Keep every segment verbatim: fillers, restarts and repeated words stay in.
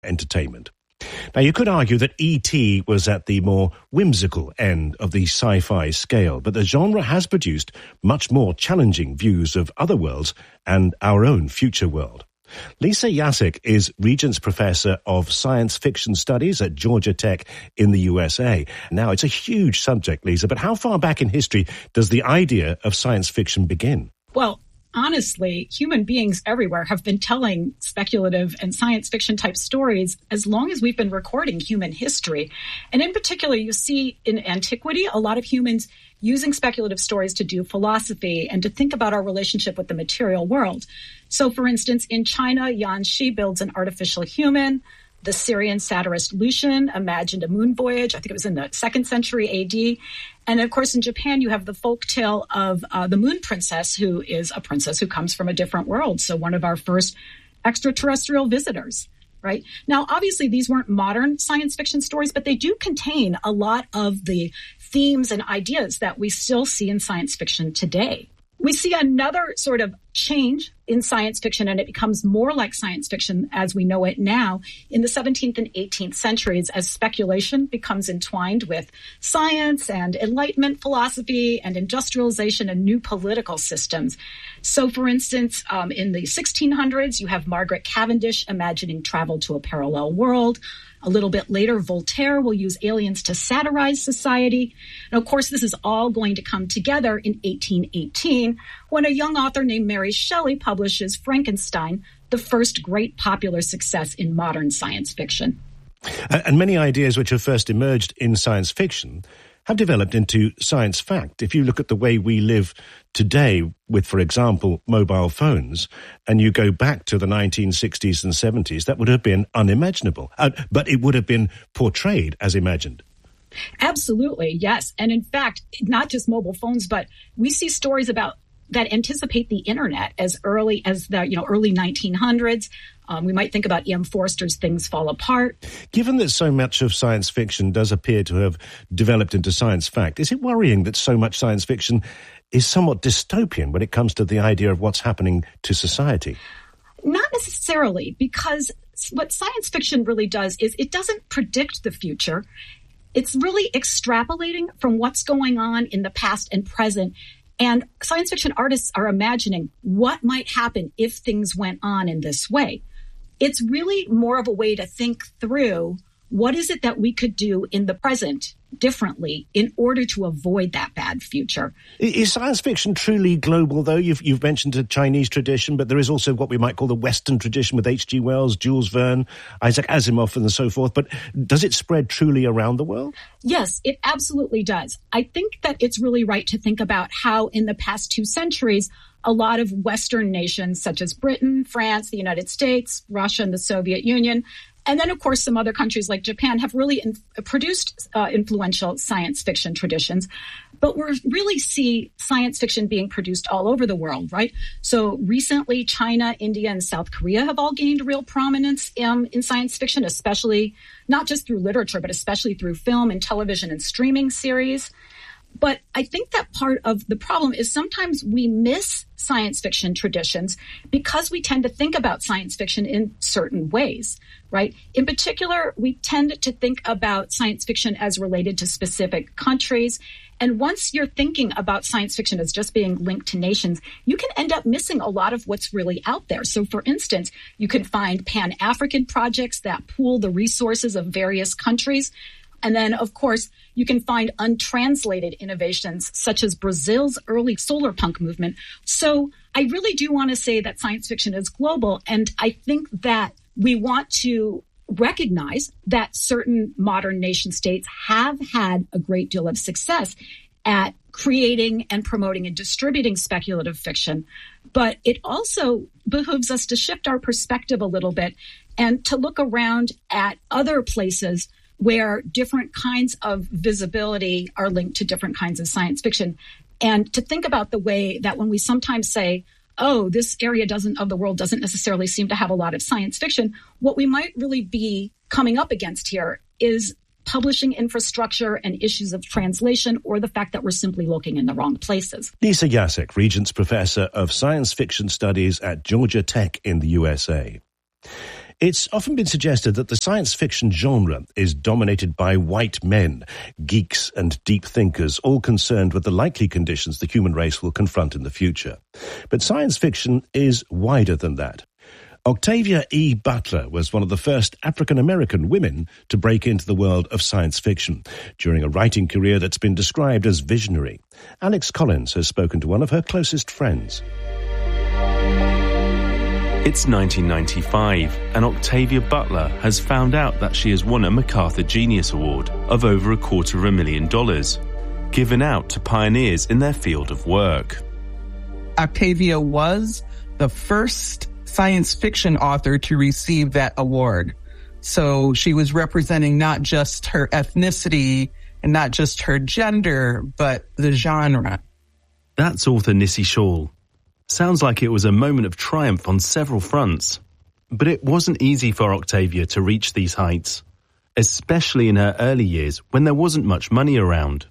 entertainment. Now, you could argue that E T was at the more whimsical end of the sci-fi scale, but the genre has produced much more challenging views of other worlds and our own future world. Lisa Yacek is Regents Professor of Science Fiction Studies at Georgia Tech in the U S A. Now, it's a huge subject, Lisa, but how far back in history does the idea of science fiction begin? Well, honestly, human beings everywhere have been telling speculative and science fiction type stories as long as we've been recording human history. And in particular, you see in antiquity, a lot of humans using speculative stories to do philosophy and to think about our relationship with the material world. So, for instance, in China, Yan Shi builds an artificial human. The Syrian satirist Lucian imagined a moon voyage. I think it was in the second century A D. And of course, in Japan, you have the folk tale of uh, the Moon Princess, who is a princess who comes from a different world. So one of our first extraterrestrial visitors, right? Now, obviously, these weren't modern science fiction stories, but they do contain a lot of the themes and ideas that we still see in science fiction today. We see another sort of change in science fiction, and it becomes more like science fiction as we know it now in the seventeenth and eighteenth centuries as speculation becomes entwined with science and Enlightenment philosophy and industrialization and new political systems. So, for instance, um, in the sixteen hundreds, you have Margaret Cavendish imagining travel to a parallel world. A little bit later, Voltaire will use aliens to satirize society. And of course, this is all going to come together in eighteen eighteen when a young author named Mary Shelley publishes Frankenstein, the first great popular success in modern science fiction. And many ideas which have first emerged in science fiction have developed into science fact. If you look at the way we live today with, for example, mobile phones, and you go back to the nineteen sixties and seventies, that would have been unimaginable. Uh, but it would have been portrayed as imagined. Absolutely, yes. And in fact, not just mobile phones, but we see stories about that anticipate the internet as early as the you know early nineteen hundreds. Um, we might think about E M Forster's Things Fall Apart. Given that so much of science fiction does appear to have developed into science fact, is it worrying that so much science fiction is somewhat dystopian when it comes to the idea of what's happening to society? Not necessarily, because what science fiction really does is it doesn't predict the future. It's really extrapolating from what's going on in the past and present. And science fiction artists are imagining what might happen if things went on in this way. It's really more of a way to think through what is it that we could do in the present differently in order to avoid that bad future. Is science fiction truly global, though? You've, you've mentioned a Chinese tradition, but there is also what we might call the Western tradition with H G Wells, Jules Verne, Isaac Asimov, and so forth. But does it spread truly around the world? Yes, it absolutely does. I think that it's really right to think about how in the past two centuries, a lot of Western nations such as Britain, France, the United States, Russia, and the Soviet Union, and then, of course, some other countries like Japan have really in, produced uh, influential science fiction traditions. But we really see science fiction being produced all over the world, right? So recently, China, India, and South Korea have all gained real prominence um, in science fiction, especially not just through literature, but especially through film and television and streaming series. But I think that part of the problem is sometimes we miss science fiction traditions because we tend to think about science fiction in certain ways, right? In particular, we tend to think about science fiction as related to specific countries. And once you're thinking about science fiction as just being linked to nations, you can end up missing a lot of what's really out there. So, for instance, you can find Pan-African projects that pool the resources of various countries. And then, of course, you can find untranslated innovations such as Brazil's early solar punk movement. So I really do want to say that science fiction is global. And I think that we want to recognize that certain modern nation states have had a great deal of success at creating and promoting and distributing speculative fiction. But it also behooves us to shift our perspective a little bit and to look around at other places where different kinds of visibility are linked to different kinds of science fiction. And to think about the way that when we sometimes say, oh, this area doesn't of the world doesn't necessarily seem to have a lot of science fiction, what we might really be coming up against here is publishing infrastructure and issues of translation, or the fact that we're simply looking in the wrong places. Lisa Yacek, Regents Professor of Science Fiction Studies at Georgia Tech in the U S A. It's often been suggested that the science fiction genre is dominated by white men, geeks and deep thinkers, all concerned with the likely conditions the human race will confront in the future. But science fiction is wider than that. Octavia E. Butler was one of the first African-American women to break into the world of science fiction during a writing career that's been described as visionary. Alex Collins has spoken to one of her closest friends. It's nineteen ninety-five, and Octavia Butler has found out that she has won a MacArthur Genius Award of over a quarter of a million dollars, given out to pioneers in their field of work. Octavia was the first science fiction author to receive that award. So she was representing not just her ethnicity and not just her gender, but the genre. That's author Nissi Shawl. Sounds like it was a moment of triumph on several fronts. But it wasn't easy for Octavia to reach these heights, especially in her early years when there wasn't much money around.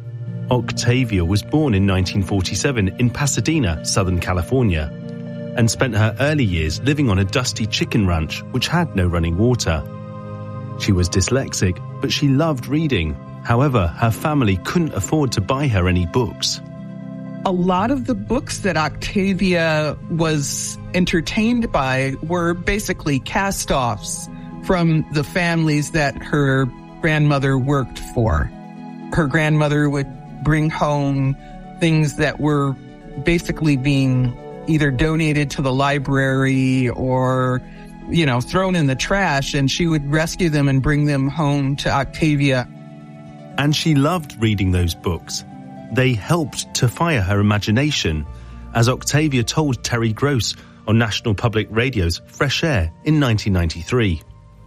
Octavia was born in nineteen forty-seven in Pasadena, Southern California, and spent her early years living on a dusty chicken ranch which had no running water. She was dyslexic, but she loved reading. However, her family couldn't afford to buy her any books. A lot of the books that Octavia was entertained by were basically cast-offs from the families that her grandmother worked for. Her grandmother would bring home things that were basically being either donated to the library or, you know, thrown in the trash, and she would rescue them and bring them home to Octavia. And she loved reading those books. They helped to fire her imagination, as Octavia told Terry Gross on National Public Radio's Fresh Air in nineteen ninety-three.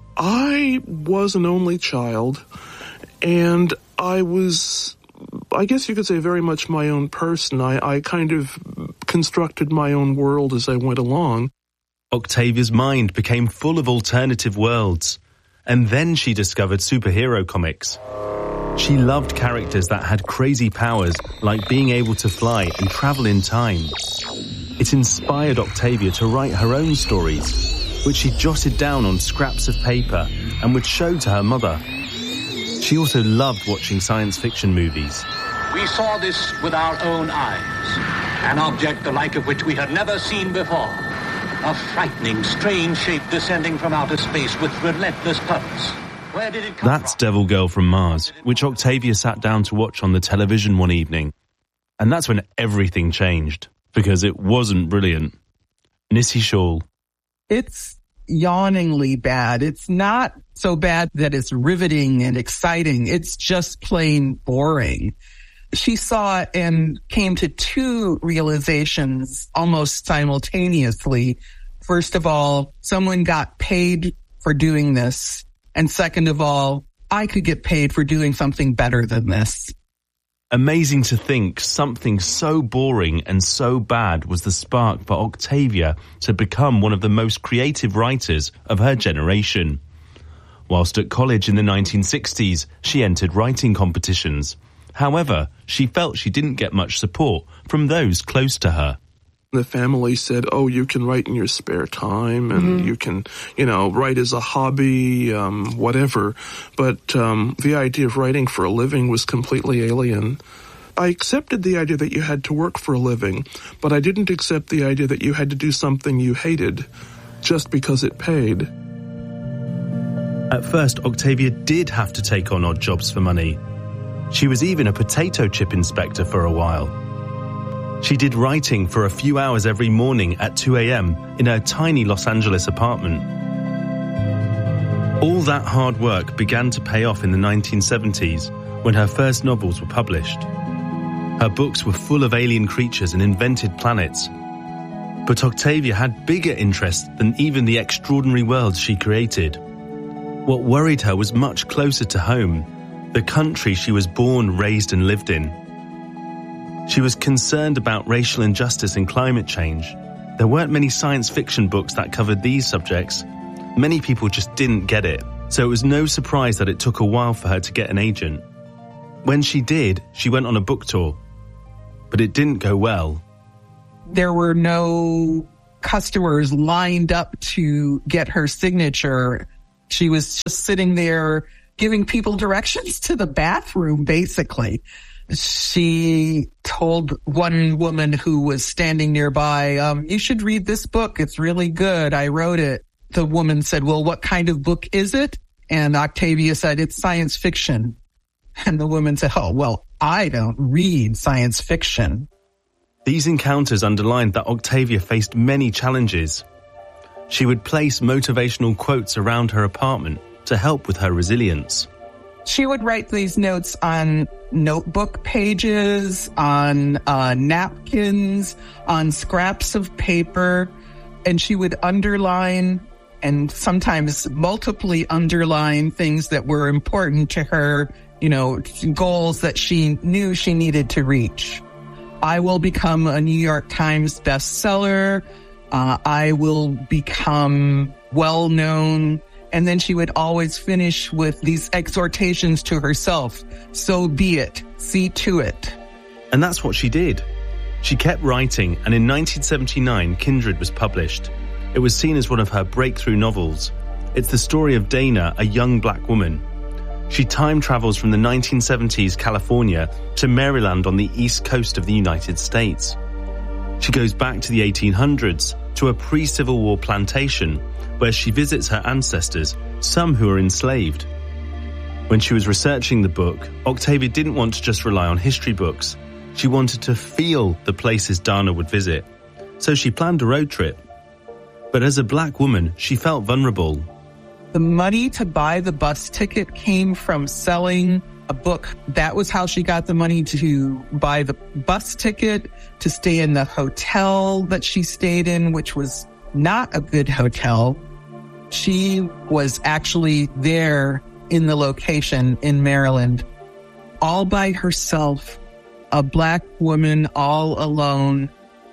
I was an only child, and I was, I guess you could say, very much my own person. I, I kind of constructed my own world as I went along. Octavia's mind became full of alternative worlds, and then she discovered superhero comics. She loved characters that had crazy powers, like being able to fly and travel in time. It inspired Octavia to write her own stories, which she jotted down on scraps of paper and would show to her mother. She also loved watching science fiction movies. We saw this with our own eyes, an object the like of which we had never seen before. A frightening, strange shape descending from outer space with relentless purpose. Where did it come That's from? Devil Girl from Mars, which Octavia sat down to watch on the television one evening. And that's when everything changed, because it wasn't brilliant. Nissi Shawl. It's yawningly bad. It's not so bad that it's riveting and exciting. It's just plain boring. She saw it and came to two realizations almost simultaneously. First of all, someone got paid for doing this. And second of all, I could get paid for doing something better than this. Amazing to think something so boring and so bad was the spark for Octavia to become one of the most creative writers of her generation. Whilst at college in the nineteen sixties, she entered writing competitions. However, she felt she didn't get much support from those close to her. The family said, oh, you can write in your spare time, and mm-hmm. you can, you know, write as a hobby, um, whatever. But um, the idea of writing for a living was completely alien. I accepted the idea that you had to work for a living, but I didn't accept the idea that you had to do something you hated just because it paid. At first, Octavia did have to take on odd jobs for money. She was even a potato chip inspector for a while. She did writing for a few hours every morning at two a.m. in her tiny Los Angeles apartment. All that hard work began to pay off in the nineteen seventies when her first novels were published. Her books were full of alien creatures and invented planets. But Octavia had bigger interests than even the extraordinary worlds she created. What worried her was much closer to home, the country she was born, raised and lived in. She was concerned about racial injustice and climate change. There weren't many science fiction books that covered these subjects. Many people just didn't get it, so it was no surprise that it took a while for her to get an agent. When she did, she went on a book tour, but it didn't go well. There were no customers lined up to get her signature. She was just sitting there giving people directions to the bathroom, basically. She told one woman who was standing nearby, um, you should read this book. It's really good. I wrote it. The woman said, well, what kind of book is it? And Octavia said, it's science fiction. And the woman said, oh, well, I don't read science fiction. These encounters underlined that Octavia faced many challenges. She would place motivational quotes around her apartment to help with her resilience. She would write these notes on notebook pages, on uh, napkins, on scraps of paper, and she would underline and sometimes multiply underline things that were important to her, you know, goals that she knew she needed to reach. I will become a New York Times bestseller. Uh, I will become well-known. And then she would always finish with these exhortations to herself. So be it. See to it. And that's what she did. She kept writing, and in nineteen seventy-nine, Kindred was published. It was seen as one of her breakthrough novels. It's the story of Dana, a young black woman. She time travels from the nineteen seventies California to Maryland on the east coast of the United States. She goes back to the eighteen hundreds to a pre-Civil War plantation where she visits her ancestors, some who are enslaved. When she was researching the book, Octavia didn't want to just rely on history books. She wanted to feel the places Dana would visit. So she planned a road trip. But as a black woman, she felt vulnerable. The money to buy the bus ticket came from selling a book. That was how she got the money to buy the bus ticket, to stay in the hotel that she stayed in, which was not a good hotel. She was actually there in the location in Maryland, all by herself, a black woman all alone.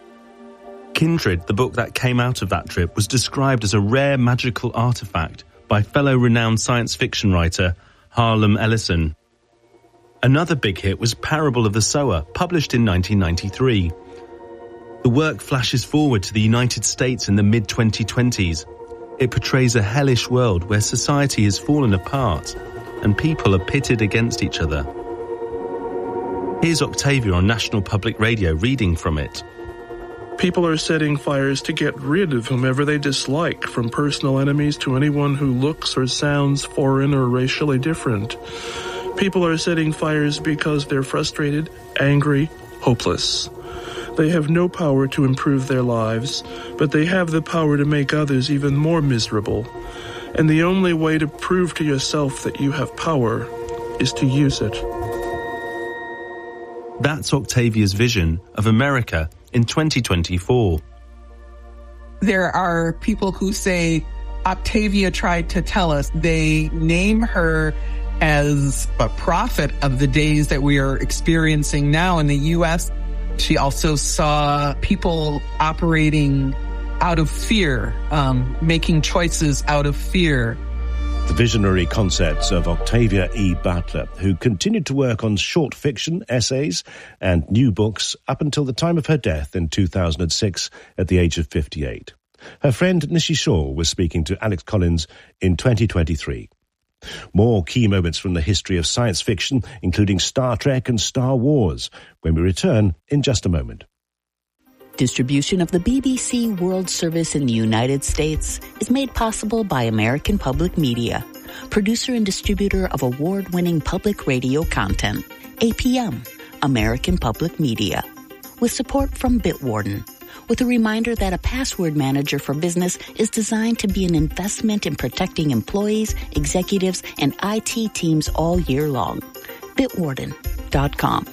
Kindred, the book that came out of that trip, was described as a rare magical artifact by fellow renowned science fiction writer Harlan Ellison. Another big hit was Parable of the Sower, published in nineteen ninety-three. The work flashes forward to the United States in the mid twenty twenties. It portrays a hellish world where society has fallen apart and people are pitted against each other. Here's Octavia on National Public Radio reading from it. People are setting fires to get rid of whomever they dislike, from personal enemies to anyone who looks or sounds foreign or racially different. People are setting fires because they're frustrated, angry, hopeless. They have no power to improve their lives, but they have the power to make others even more miserable. And the only way to prove to yourself that you have power is to use it. That's Octavia's vision of America in twenty twenty-four. There are people who say Octavia tried to tell us. They name her as a prophet of the days that we are experiencing now in the U S. She also saw people operating out of fear, um, making choices out of fear. The visionary concepts of Octavia E. Butler, who continued to work on short fiction, essays, and new books up until the time of her death in two thousand six at the age of fifty-eight. Her friend Nishi Shaw was speaking to Alex Collins in twenty twenty-three. More key moments from the history of science fiction, including Star Trek and Star Wars, when we return in just a moment. Distribution of the B B C World Service in the United States is made possible by American Public Media, producer and distributor of award-winning public radio content. A P M, American Public Media, with support from Bitwarden, with a reminder that a password manager for business is designed to be an investment in protecting employees, executives, and I T teams all year long. Bitwarden dot com.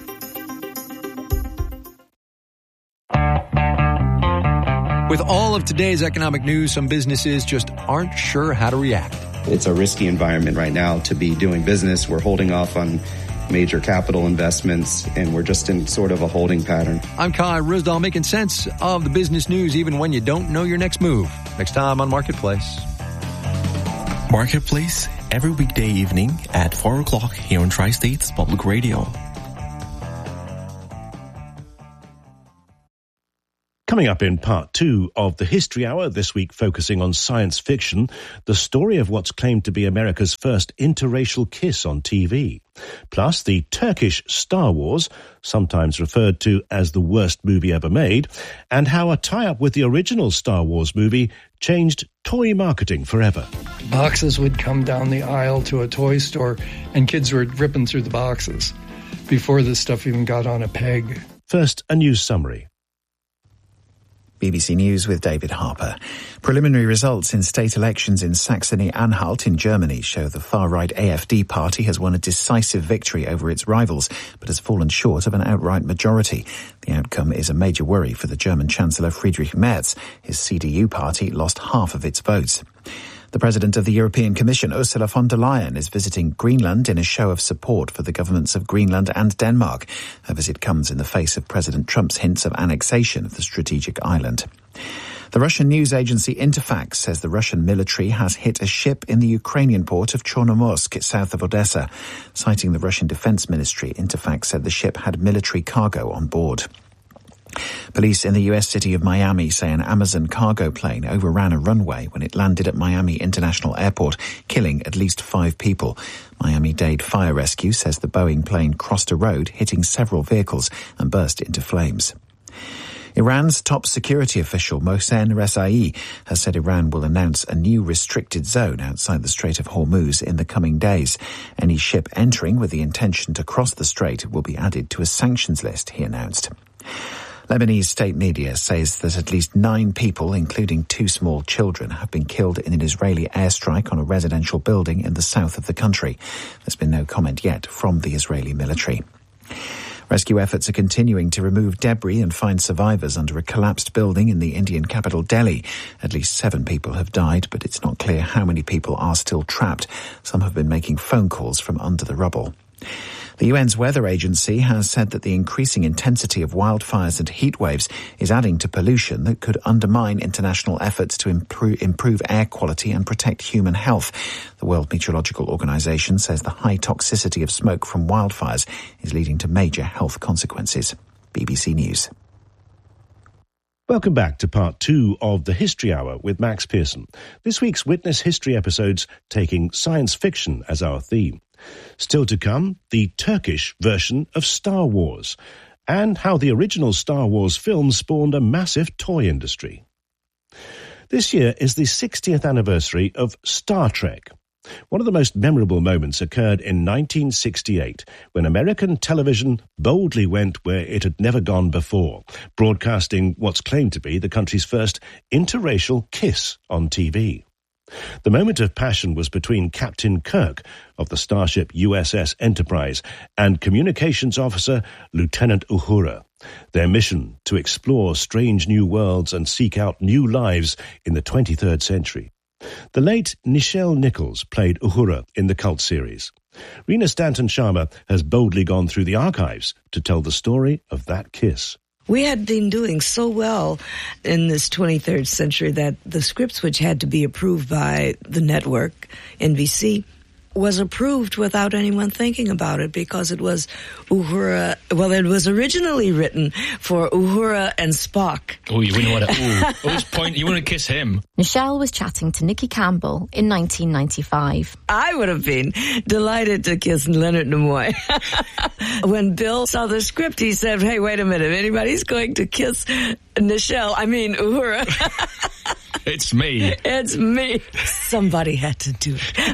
With all of today's economic news, some businesses just aren't sure how to react. It's a risky environment right now to be doing business. We're holding off on major capital investments, and we're just in sort of a holding pattern. I'm Kai Risdall, making sense of the business news even when you don't know your next move. Next time on Marketplace. Marketplace, every weekday evening at four o'clock here on Tri-States Public Radio. Coming up in part two of the History Hour, this week focusing on science fiction, the story of what's claimed to be America's first interracial kiss on T V. Plus, the Turkish Star Wars, sometimes referred to as the worst movie ever made, and how a tie-up with the original Star Wars movie changed toy marketing forever. Boxes would come down the aisle to a toy store, and kids were ripping through the boxes before this stuff even got on a peg. First, a news summary. B B C News with David Harper. Preliminary results in state elections in Saxony-Anhalt in Germany show the far-right A F D party has won a decisive victory over its rivals, but has fallen short of an outright majority. The outcome is a major worry for the German Chancellor Friedrich Merz. His C D U party lost half of its votes. The President of the European Commission, Ursula von der Leyen, is visiting Greenland in a show of support for the governments of Greenland and Denmark. Her visit comes in the face of President Trump's hints of annexation of the strategic island. The Russian news agency Interfax says the Russian military has hit a ship in the Ukrainian port of Chornomorsk, south of Odessa. Citing the Russian Defense Ministry, Interfax said the ship had military cargo on board. Police in the U S city of Miami say an Amazon cargo plane overran a runway when it landed at Miami International Airport, killing at least five people. Miami-Dade Fire Rescue says the Boeing plane crossed a road, hitting several vehicles and burst into flames. Iran's top security official, Mohsen Rezaei, has said Iran will announce a new restricted zone outside the Strait of Hormuz in the coming days. Any ship entering with the intention to cross the strait will be added to a sanctions list, he announced. Lebanese state media says that at least nine people, including two small children, have been killed in an Israeli airstrike on a residential building in the south of the country. There's been no comment yet from the Israeli military. Rescue efforts are continuing to remove debris and find survivors under a collapsed building in the Indian capital, Delhi. At least seven people have died, but it's not clear how many people are still trapped. Some have been making phone calls from under the rubble. The U N's weather agency has said that the increasing intensity of wildfires and heat waves is adding to pollution that could undermine international efforts to improve, improve air quality and protect human health. The World Meteorological Organization says the high toxicity of smoke from wildfires is leading to major health consequences. B B C News. Welcome back to part two of the History Hour with Max Pearson. This week's Witness History episodes taking science fiction as our theme. Still to come, the Turkish version of Star Wars, and how the original Star Wars film spawned a massive toy industry. This year is the sixtieth anniversary of Star Trek. One of the most memorable moments occurred in nineteen sixty-eight, when American television boldly went where it had never gone before, broadcasting what's claimed to be the country's first interracial kiss on T V. The moment of passion was between Captain Kirk of the starship U S S Enterprise and communications officer Lieutenant Uhura. Their mission to explore strange new worlds and seek out new lives in the twenty-third century. The late Nichelle Nichols played Uhura in the cult series. Rena Stanton Sharma has boldly gone through the archives to tell the story of that kiss. We had been doing so well in this twenty-third century that the scripts, which had to be approved by the network, N B C, was approved without anyone thinking about it because it was Uhura. Well, it was originally written for Uhura and Spock. Oh, you wouldn't want to. Ooh, at this point, you want to kiss him. Nichelle was chatting to Nikki Campbell in nineteen ninety-five. I would have been delighted to kiss Leonard Nimoy. When Bill saw the script, he said, "Hey, wait a minute! If anybody's going to kiss Nichelle, I mean Uhura." It's me. It's me. Somebody had to do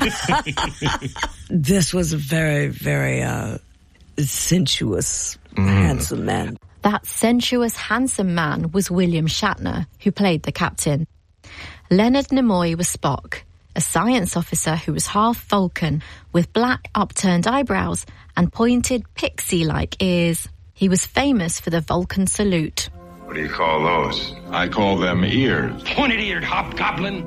it. This was a very, very uh, sensuous, mm. handsome man. That sensuous, handsome man was William Shatner, who played the captain. Leonard Nimoy was Spock, a science officer who was half Vulcan, with black upturned eyebrows and pointed pixie-like ears. He was famous for the Vulcan salute. What do you call those? I call them ears. Pointed-eared hobgoblin.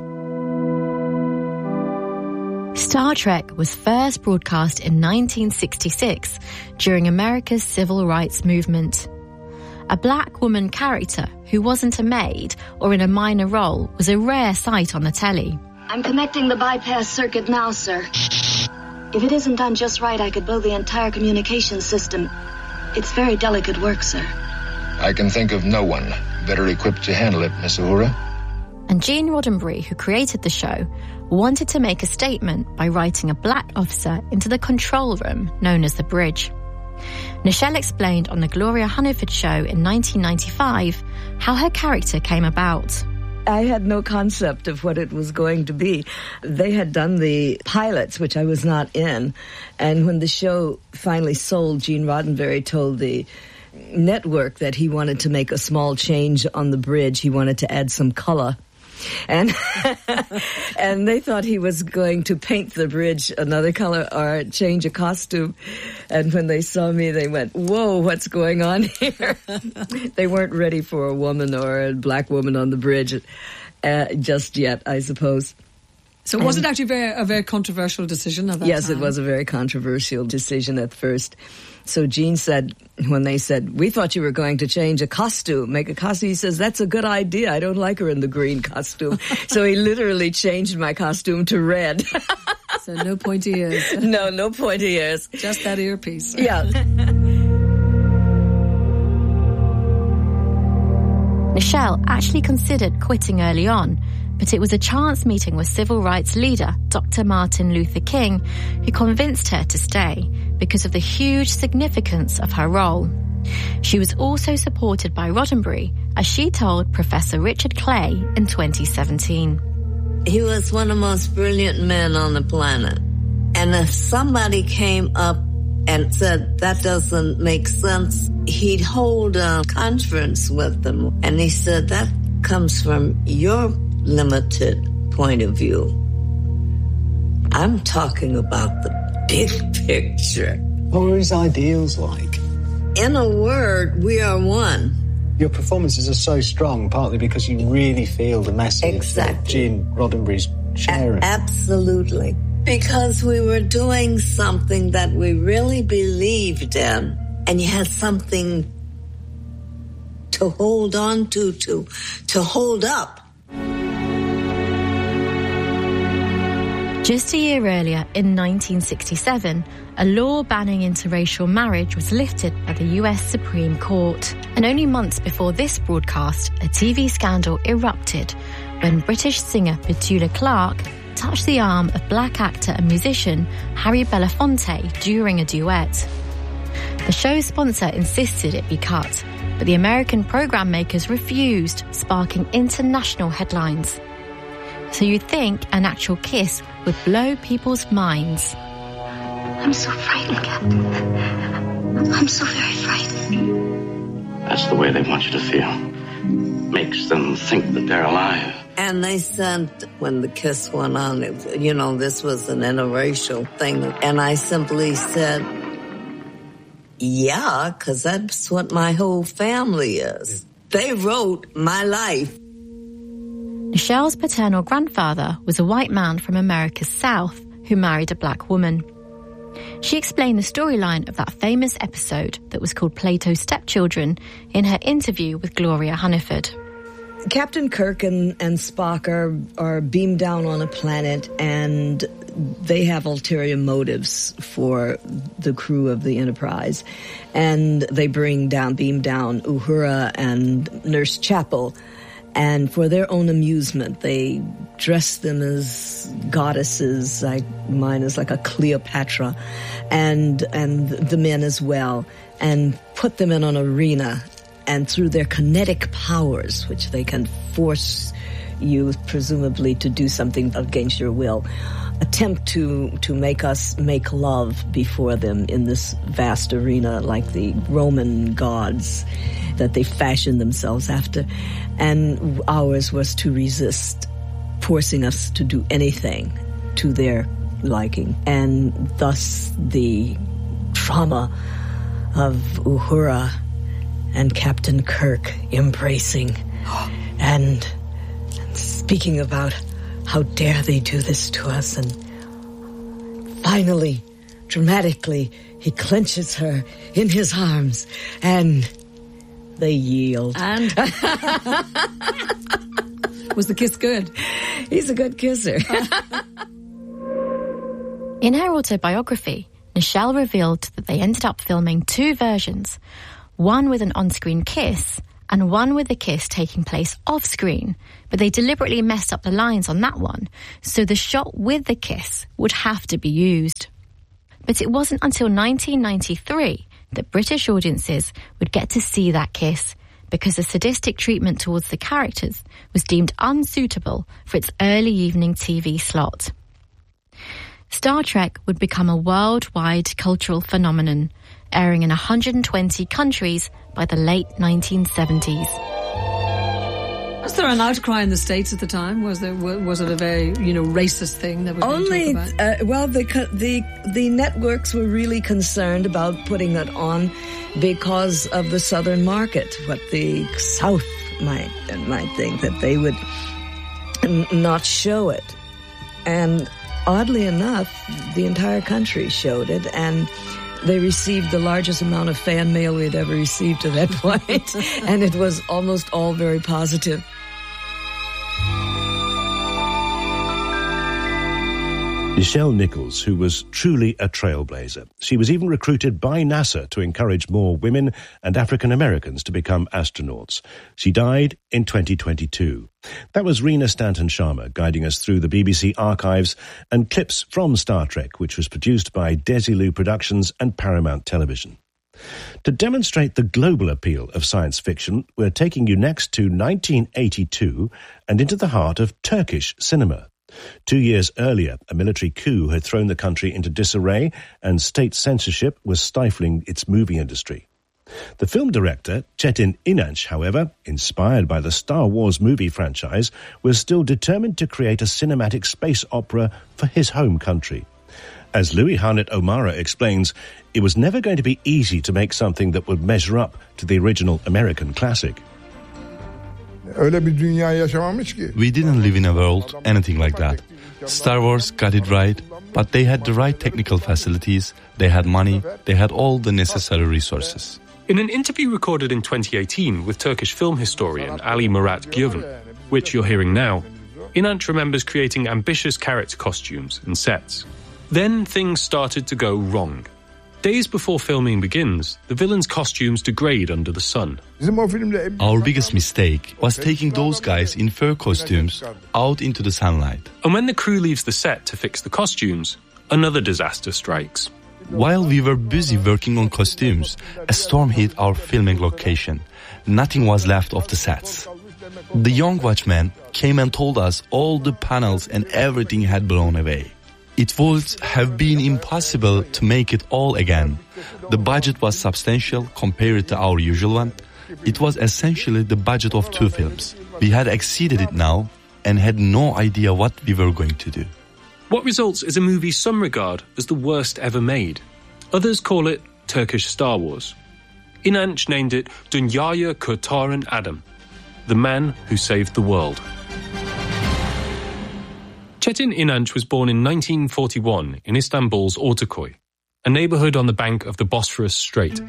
Star Trek was first broadcast in nineteen sixty-six during America's civil rights movement. A black woman character who wasn't a maid or in a minor role was a rare sight on the telly. I'm connecting the bypass circuit now, sir. If it isn't done just right, I could blow the entire communications system. It's very delicate work, sir. I can think of no one better equipped to handle it, Miss Uhura. And Gene Roddenberry, who created the show, wanted to make a statement by writing a black officer into the control room known as the bridge. Nichelle explained on the Gloria Hunniford show in nineteen ninety-five how her character came about. I had no concept of what it was going to be. They had done the pilots, which I was not in, and when the show finally sold, Gene Roddenberry told the network that he wanted to make a small change on the bridge. He wanted to add some color. And and they thought he was going to paint the bridge another color or change a costume. And when they saw me, they went, whoa, what's going on here? They weren't ready for a woman or a black woman on the bridge uh, just yet, I suppose. So was um, it actually very, a very controversial decision at that yes, time? It was a very controversial decision at first. So Gene said, when they said, we thought you were going to change a costume, make a costume, he says, that's a good idea. I don't like her in the green costume. So he literally changed my costume to red. So no pointy ears. No, no pointy ears. Just that earpiece. Yeah. Nichelle actually considered quitting early on, but it was a chance meeting with civil rights leader Doctor Martin Luther King who convinced her to stay because of the huge significance of her role. She was also supported by Roddenberry, as she told Professor Richard Clay in twenty seventeen. He was one of the most brilliant men on the planet. And if somebody came up and said, that doesn't make sense, he'd hold a conference with them. And he said, that comes from your limited point of view. I'm talking about the big picture. What were his ideals like? In a word, we are one. Your performances are so strong, partly because you really feel the message exactly. that Gene Roddenberry's sharing. A- absolutely. Because we were doing something that we really believed in, and you had something to hold on to, to, to hold up. Just a year earlier, in nineteen sixty-seven, a law banning interracial marriage was lifted by the U S Supreme Court. And only months before this broadcast, a T V scandal erupted when British singer Petula Clark touched the arm of black actor and musician Harry Belafonte during a duet. The show's sponsor insisted it be cut, but the American program makers refused, sparking international headlines. So you'd think an actual kiss would blow people's minds. I'm so frightened, Captain. I'm so very frightened. That's the way they want you to feel. Makes them think that they're alive. And they said when the kiss went on, it, you know, this was an interracial thing. And I simply said, yeah, because that's what my whole family is. They wrote my life. Nichelle's paternal grandfather was a white man from America's South who married a black woman. She explained the storyline of that famous episode that was called Plato's Stepchildren in her interview with Gloria Hunniford. Captain Kirk and, and Spock are, are beamed down on a planet, and they have ulterior motives for the crew of the Enterprise. And they bring down, beam down Uhura and Nurse Chapel. And for their own amusement, they dress them as goddesses. Like mine is like a Cleopatra, and and the men as well, and put them in an arena. And through their kinetic powers, which they can force you, presumably, to do something against your will, attempt to to make us make love before them in this vast arena, like the Roman gods that they fashioned themselves after. And ours was to resist, forcing us to do anything to their liking. And thus the trauma of Uhura and Captain Kirk embracing and speaking about how dare they do this to us. And finally, dramatically, he clenches her in his arms and they yield. And? Was the kiss good? He's a good kisser. In her autobiography, Nichelle revealed that they ended up filming two versions, one with an on-screen kiss and one with the kiss taking place off-screen, but they deliberately messed up the lines on that one, so the shot with the kiss would have to be used. But it wasn't until nineteen ninety-three that British audiences would get to see that kiss, because the sadistic treatment towards the characters was deemed unsuitable for its early evening T V slot. Star Trek would become a worldwide cultural phenomenon, airing in one hundred twenty countries by the late nineteen seventies. Was there an outcry in the States at the time? Was there was it a very, you know, racist thing that was Only, being talked about? Uh, well, the the the networks were really concerned about putting it on because of the Southern market. What the South might might think that they would n- not show it, and oddly enough, the entire country showed it, and they received the largest amount of fan mail we'd ever received to that point, and it was almost all very positive. Nichelle Nichols, who was truly a trailblazer. She was even recruited by NASA to encourage more women and African Americans to become astronauts. She died in twenty twenty-two. That was Rena Stanton Sharma guiding us through the B B C archives and clips from Star Trek, which was produced by Desilu Productions and Paramount Television. To demonstrate the global appeal of science fiction, we're taking you next to nineteen eighty-two and into the heart of Turkish cinema. Two years earlier, a military coup had thrown the country into disarray, and state censorship was stifling its movie industry. The film director, Çetin İnanç, however, inspired by the Star Wars movie franchise, was still determined to create a cinematic space opera for his home country. As Louis Harnett O'Mara explains, it was never going to be easy to make something that would measure up to the original American classic. We didn't live in a world anything like that. Star Wars got it right, but they had the right technical facilities, they had money, they had all the necessary resources. In an interview recorded in twenty eighteen with Turkish film historian Ali Murat Güven, which you're hearing now, İnanç remembers creating ambitious character costumes and sets. Then things started to go wrong. Days before filming begins, the villains' costumes degrade under the sun. Our biggest mistake was taking those guys in fur costumes out into the sunlight. And when the crew leaves the set to fix the costumes, another disaster strikes. While we were busy working on costumes, a storm hit our filming location. Nothing was left of the sets. The young watchman came and told us all the panels and everything had blown away. It would have been impossible to make it all again. The budget was substantial compared to our usual one. It was essentially the budget of two films. We had exceeded it now and had no idea what we were going to do. What results is a movie some regard as the worst ever made. Others call it Turkish Star Wars. İnanç named it Dünyayı Kurtaran Adam, the man who saved the world. Çetin İnanç was born in nineteen forty-one in Istanbul's Ortaköy, a neighborhood on the bank of the Bosphorus Strait.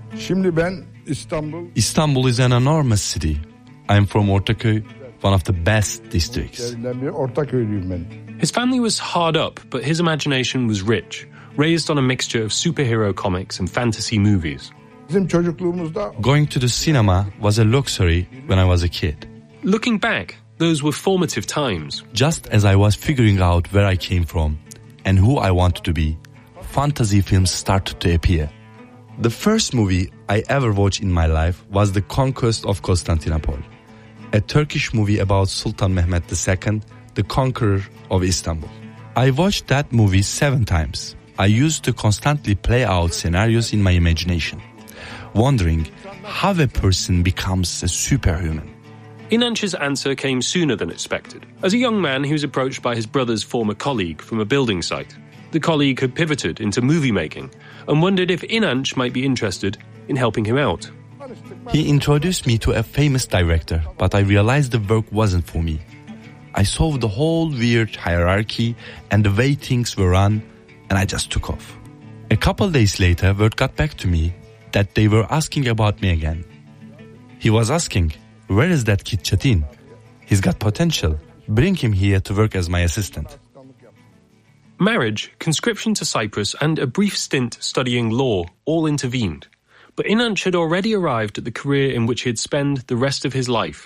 Istanbul is an enormous city. I'm from Ortaköy, one of the best districts. His family was hard up, but his imagination was rich, raised on a mixture of superhero comics and fantasy movies. Going to the cinema was a luxury when I was a kid. Looking back, those were formative times. Just as I was figuring out where I came from and who I wanted to be, fantasy films started to appear. The first movie I ever watched in my life was The Conquest of Constantinople, a Turkish movie about Sultan Mehmet the Second, the conqueror of Istanbul. I watched that movie seven times. I used to constantly play out scenarios in my imagination, wondering how a person becomes a superhuman. İnanç's answer came sooner than expected. As a young man, he was approached by his brother's former colleague from a building site. The colleague had pivoted into movie making and wondered if İnanç might be interested in helping him out. He introduced me to a famous director, but I realized the work wasn't for me. I saw the whole weird hierarchy and the way things were run, and I just took off. A couple days later, word got back to me that they were asking about me again. He was asking, "Where is that kid Çetin? He's got potential. Bring him here to work as my assistant." Marriage, conscription to Cyprus, and a brief stint studying law all intervened. But Inanç had already arrived at the career in which he'd spend the rest of his life.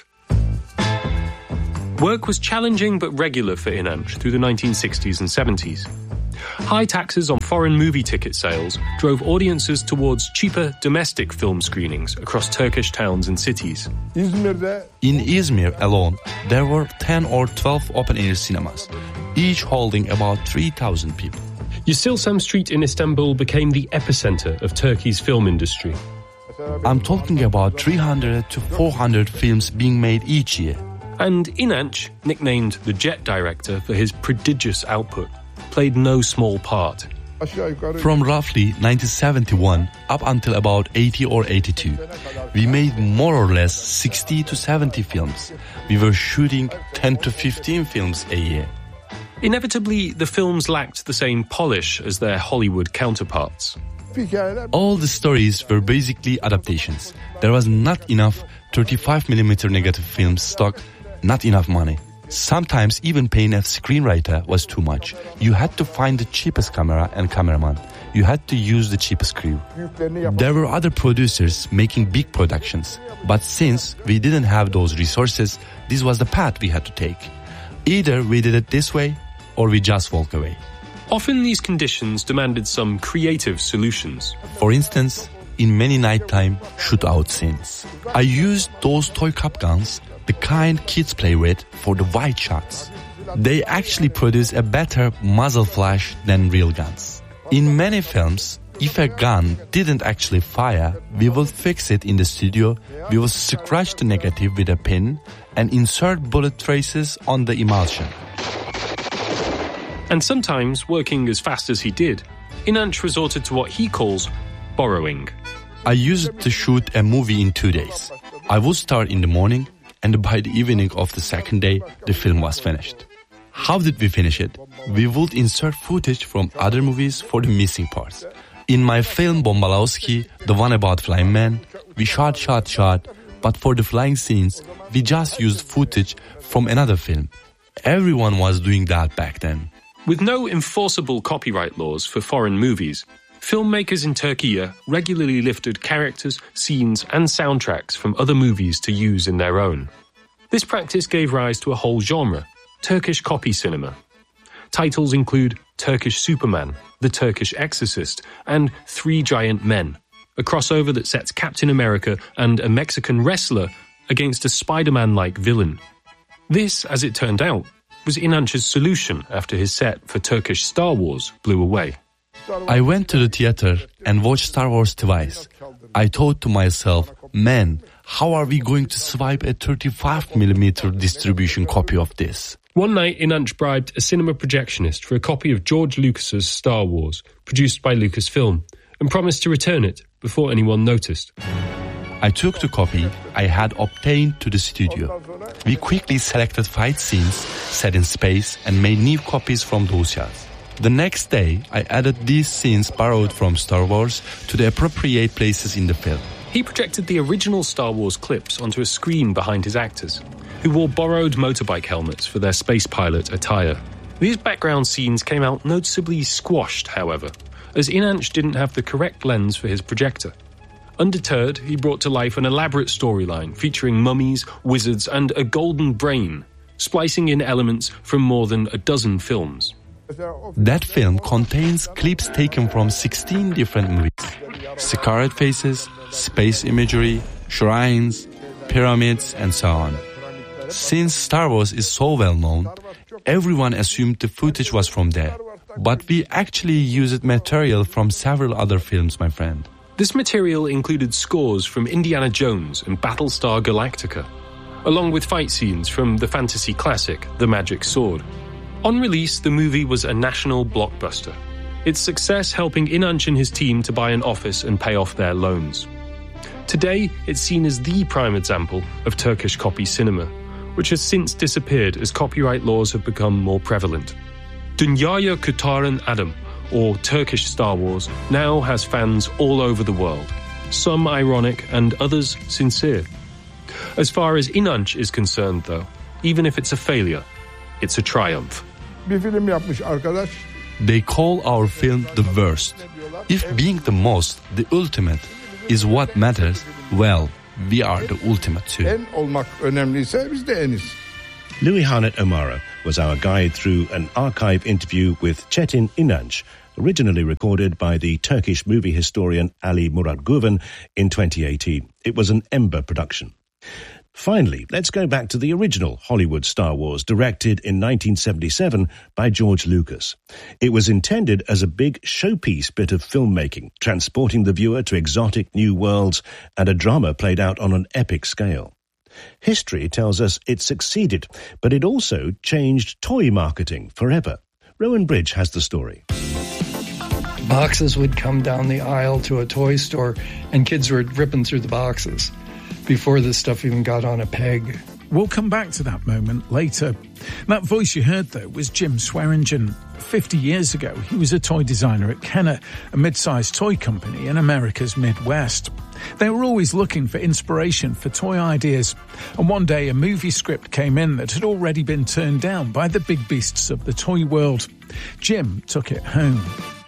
Work was challenging but regular for Inanç through the nineteen sixties and seventies. High taxes on foreign movie ticket sales drove audiences towards cheaper domestic film screenings across Turkish towns and cities. In Izmir alone, there were ten or twelve open-air cinemas, each holding about three thousand people. Yeşilçam Street in Istanbul became the epicenter of Turkey's film industry. I'm talking about three hundred to four hundred films being made each year. And Inanç, nicknamed the Jet Director for his prodigious output, played no small part. From roughly nineteen seventy-one up until about eighty or eighty-two, we made more or less sixty to seventy films. We were shooting ten to fifteen films a year. Inevitably, the films lacked the same polish as their Hollywood counterparts. All the stories were basically adaptations. There was not enough thirty-five millimeter negative film stock, not enough money. Sometimes even paying a screenwriter was too much. You had to find the cheapest camera and cameraman. You had to use the cheapest crew. There were other producers making big productions. But since we didn't have those resources, this was the path we had to take. Either we did it this way, or we just walk away. Often these conditions demanded some creative solutions. For instance, in many nighttime shootout scenes, I used those toy cop guns, the kind kids play with, for the wide shots. They actually produce a better muzzle flash than real guns. In many films, if a gun didn't actually fire, we will fix it in the studio, we will scratch the negative with a pin and insert bullet traces on the emulsion. And sometimes, working as fast as he did, Inanç resorted to what he calls borrowing. I used to shoot a movie in two days. I would start in the morning, and by the evening of the second day, the film was finished. How did we finish it? We would insert footage from other movies for the missing parts. In my film Bombalowski, the one about flying men, we shot, shot, shot, but for the flying scenes, we just used footage from another film. Everyone was doing that back then. With no enforceable copyright laws for foreign movies, filmmakers in Turkey regularly lifted characters, scenes, and soundtracks from other movies to use in their own. This practice gave rise to a whole genre, Turkish copy cinema. Titles include Turkish Superman, The Turkish Exorcist, and Three Giant Men, a crossover that sets Captain America and a Mexican wrestler against a Spider-Man-like villain. This, as it turned out, was Inanç's solution after his set for Turkish Star Wars blew away. I went to the theater and watched Star Wars twice. I thought to myself, man, how are we going to swipe a thirty-five millimeter distribution copy of this? One night, Inanç bribed a cinema projectionist for a copy of George Lucas's Star Wars, produced by Lucasfilm, and promised to return it before anyone noticed. I took the copy I had obtained to the studio. We quickly selected fight scenes set in space and made new copies from those shots. The next day, I added these scenes borrowed from Star Wars to the appropriate places in the film. He projected the original Star Wars clips onto a screen behind his actors, who wore borrowed motorbike helmets for their space pilot attire. These background scenes came out noticeably squashed, however, as Inanç didn't have the correct lens for his projector. Undeterred, he brought to life an elaborate storyline featuring mummies, wizards, and a golden brain, splicing in elements from more than a dozen films. That film contains clips taken from sixteen different movies. Scarred faces, space imagery, shrines, pyramids, and so on. Since Star Wars is so well known, everyone assumed the footage was from there. But we actually used material from several other films, my friend. This material included scores from Indiana Jones and Battlestar Galactica, along with fight scenes from the fantasy classic The Magic Sword. On release, the movie was a national blockbuster, its success helping Inanç and his team to buy an office and pay off their loans. Today, it's seen as the prime example of Turkish copy cinema, which has since disappeared as copyright laws have become more prevalent. Dünyayı Kurtaran Adam, or Turkish Star Wars, now has fans all over the world, some ironic and others sincere. As far as Inanç is concerned, though, even if it's a failure, it's a triumph. They call our film the worst. If being the most, the ultimate, is what matters, well, we are the ultimate too. En olmak önemliyse biz de eniz. Louis Harnett O'Mara was our guide through an archive interview with Çetin İnanç, originally recorded by the Turkish movie historian Ali Murat Guven in twenty eighteen. It was an Ember production. Finally, let's go back to the original Hollywood Star Wars, directed in nineteen seventy-seven by George Lucas. It was intended as a big showpiece bit of filmmaking, transporting the viewer to exotic new worlds and a drama played out on an epic scale. History tells us it succeeded, but it also changed toy marketing forever. Rowan Bridge has the story. Boxes would come down the aisle to a toy store, and kids were ripping through the boxes before this stuff even got on a peg. We'll come back to that moment later. That voice you heard, though, was Jim Swearingen. Fifty years ago, he was a toy designer at Kenner, a mid-sized toy company in America's Midwest. They were always looking for inspiration for toy ideas, and one day a movie script came in that had already been turned down by the big beasts of the toy world. Jim took it home.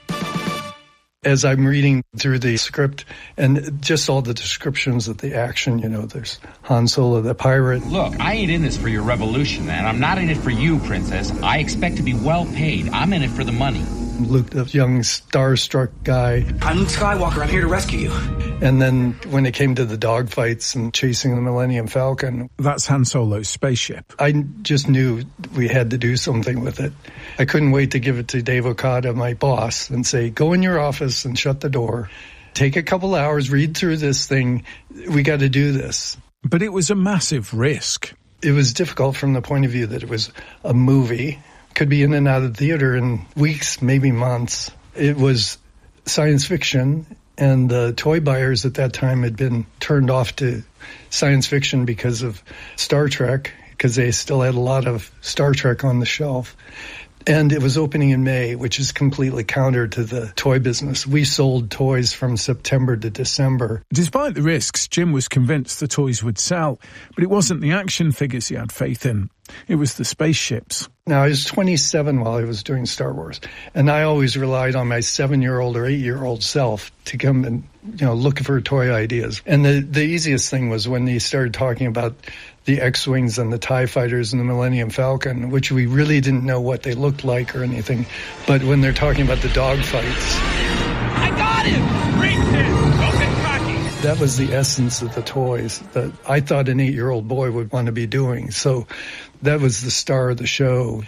As I'm reading through the script and just all the descriptions of the action, you know, there's Han Solo, the pirate. Look, I ain't in this for your revolution, man. I'm not in it for you, princess. I expect to be well paid. I'm in it for the money. Luke, the young starstruck guy. I'm Luke Skywalker. I'm here to rescue you. And then when it came to the dogfights and chasing the Millennium Falcon. That's Han Solo's spaceship. I just knew we had to do something with it. I couldn't wait to give it to Dave Okada, my boss, and say, go in your office and shut the door. Take a couple hours, read through this thing. We got to do this. But it was a massive risk. It was difficult from the point of view that it was a movie. Could be in and out of the theater in weeks, maybe months. It was science fiction, and the toy buyers at that time had been turned off to science fiction because of Star Trek, because they still had a lot of Star Trek on the shelf. And it was opening in May, which is completely counter to the toy business. We sold toys from September to December. Despite the risks, Jim was convinced the toys would sell, but it wasn't the action figures he had faith in. It was the spaceships. Now, I was twenty-seven while I was doing Star Wars, and I always relied on my seven-year-old or eight-year-old self to come and, you know, look for toy ideas. And the, the easiest thing was when they started talking about the X-Wings and the TIE Fighters and the Millennium Falcon, which we really didn't know what they looked like or anything. But when they're talking about the dogfights... I got him! Racist! Don't get cocky! That was the essence of the toys that I thought an eight-year-old boy would want to be doing. So that was the star of the show.